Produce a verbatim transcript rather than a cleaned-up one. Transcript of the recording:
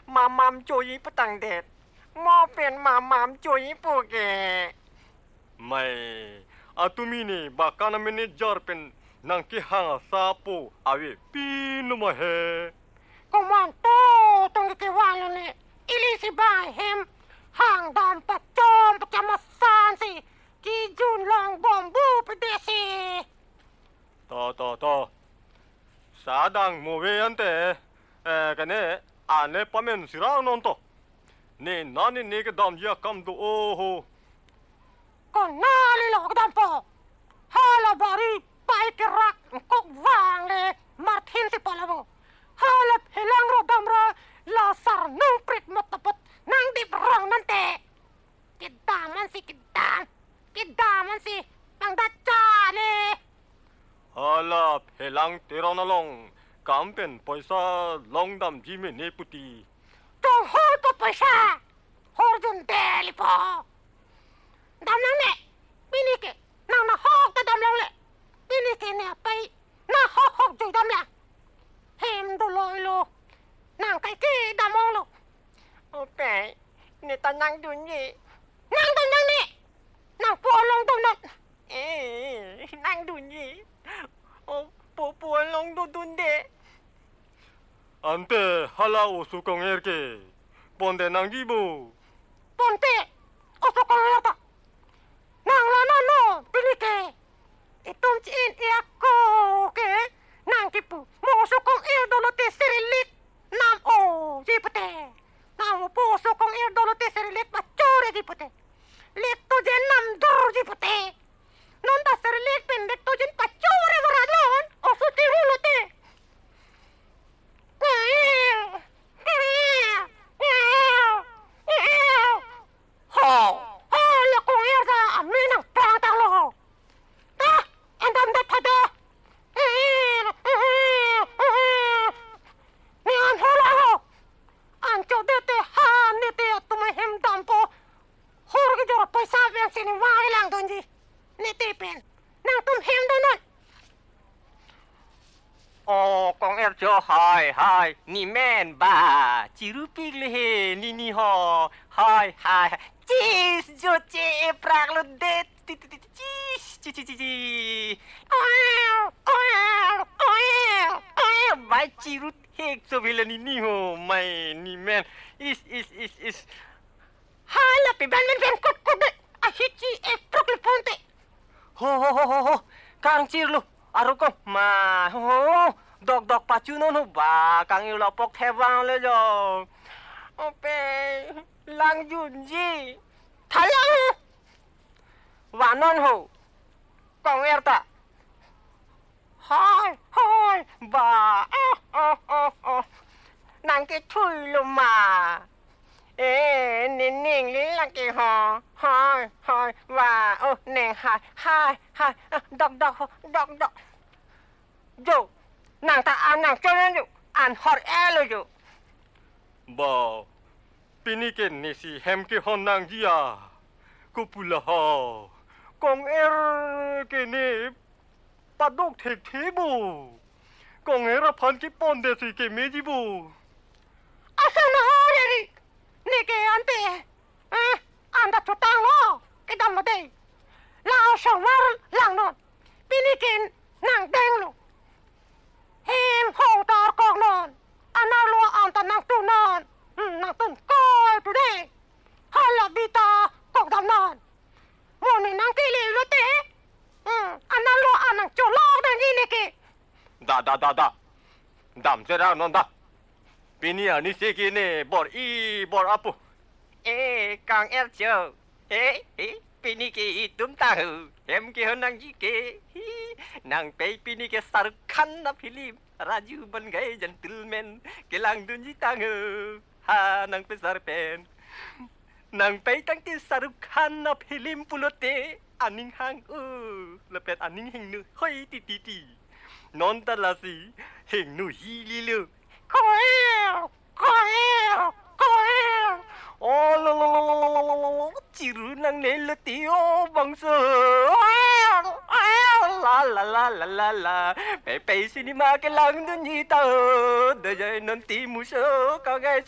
mamam cuy petang det. Mau pen mamam cuy puge. Mai, atumi ni bakana manager pen nang ki hanga sapo awe pinu mahe. Kumanto tong ke walo ne. Ilisi ba hem hang dam pacom pacamasan si ki jun long bombu pedesi. To to to. Sadang mowe ante. Eh kane ane pamen sirang nonto. Ne nani ne ke dam ya kam do oho. Kon nali lo dampo. Hala bari pai kerak kok wang le Martin si palavo. Hala hilang ro damra lasar nung prit motapot nang di perang nante. Kidaman si kidam. Kidaman si nang dacane. Hala phelang tero na long. Kampen paisa long dam jime ne puti. Tong hol pa paisa. Hordun deli po. Dam lang ne. Binike. Nang nahok ta dam lang le. Binike ne apay. Nahok hok joy dam lang. Hem do loy lo. Nang kay ki damong lo. Okay, ni tanang dunyi. Nang dam lang ne. Nang puolong donut. Eh, nang dunyi. Oh, pupuan long dudun de. Ante hala usukong erke. Ponde nang gibu. Ponte. Oso kong yata. Nang lano no. Binike. Itom ciin iako. Ke. Nang kipu. Moso kong il dolote serilit. Nam o. Jipute. Nam poso kong il dolote serilit. Machore jipute. Lekto jen nam dur jipute. Nonda serilit pen lekto jen pachore varadlon. Oso tihulote. Ho! Hala kong irda. Amin ang pangtang lo. Ta. Andam dat pada. Ni an hola ho. Ancho dete han nete tumay hem dampo. Horgi jora paisa pen sini wai lang donji. Nete pen. Nang tum hem donon. Oh, kong er jo hai hai. Ni men ba. Cirupig le he. Ni ni ho. Hai hai. Cheese jo che prak lo det. Cheese. Cheese. Cheese. Cheese. Oel. Oel. Oel. Eh, mai cirut hek so bila ni ni ho. Mai ni men. Is is is is. Hala pi ben ben ben kut kut de. Ahichi e prokle ponte. Ho ho ho ho ho. Kang cir lo. Aru ko ma. Ho ho. Dok dok pacu non ho ba. Kang yêu lo pok thewang le jo. Ope. Lang yun ji. Thalang. Wanon ho. Kong er ta. Hai. Hai. Ba. Oh oh oh oh. Nang ke thui lo ma. Eh, ning ning li lang ke ho. Hai hai. Wa. Oh, neng hai. Hai hai. Dok dok ho. Dok dok. Jo. Nang ta an nang chonen jo. An hot air lo jo. Ba. Pinike nisi hem ke hon nang jia. Kupula ha. Kong er ke ne. Padok thek thebu. Kong era phan ki ponde si ke mejibu. Asa na hori. Nike ante. Eh, anda tutang lo. Kedam mo de. Lao shong war lang non. Pinikin nang deng lo. Hem ho tar kong non. Analo anta nang tunon. Nang tun koi today. Hala bita kong dam non. Moni nang kili lo te. Analo anang cholong dan ini ke. Da da da da. Dam sera non da. Pini ani se ke ne bor i bor apu. Eh, Kang er jo. Eh, eh. Pini ke itum tahu. Hem ke honang ji ke. Nang pe pini ke Shahrukh Khan na film. Raju ban gaye gentleman. Kelang dunji tangu. Ha nang pe sarpen. Nang pe tang ti Shahrukh Khan na film pulote. Aning hang u. Lepet aning hing nu. Hoi ti ti ti. Non talasi. Hing nu hi li lu. Koel. Koel. Koel. Oh lo lo lo lo lo lo lo. Ciru nang nelo tio bangsa. La la la la la la. Pe pe sini ma ke lang dun ni ta. De jai non ti mu so ka gai